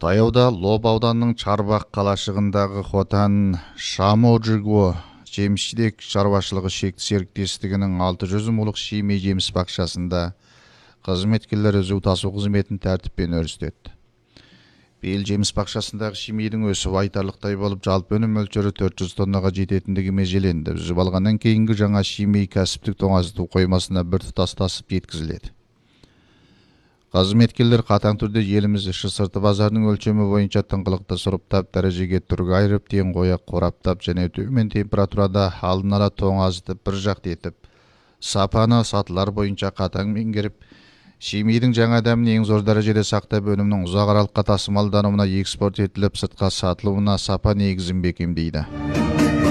Таяуда Лоб ауданының Чарбақ қалашығындағы Хотан Шамоджиго жеміс-жидек шаруашылығы шекті серіктестігінің 600 мулық шимей жеміс бақшасында қызметкерлер үзу тасу қызметін тәртіппен өрістетті. Биыл жеміс бақшасындағы шимейдің өсіп айтарлықтай болып, жалпы өнім мөлшері 400 тоннаға жететіндігі межеленді. Үзіп алғаннан кейінгі жаңа шимей кәсіптік тоңазыту қоймасына біртұтас тасып жеткізіледі. Қызметкерлер қатаң түрде еліміз іші сырты базарының өлшемі бойынша тыңғылықты сұрыптап, дәрежеге түрге айырып, тең қояқ қораптап және төмен температурада алдын ала тоңазытып, бір жақты етіп, сапаны сатылар бойынша қатаң меңгеріп, шимейдің жаңа дәмін ең зор дәрежеде сақтап, өнімнің ұзақ аралыққа тасымалдануына, экспорт етіліп, сыртқа сатылуына сапа негізін бекемдейді.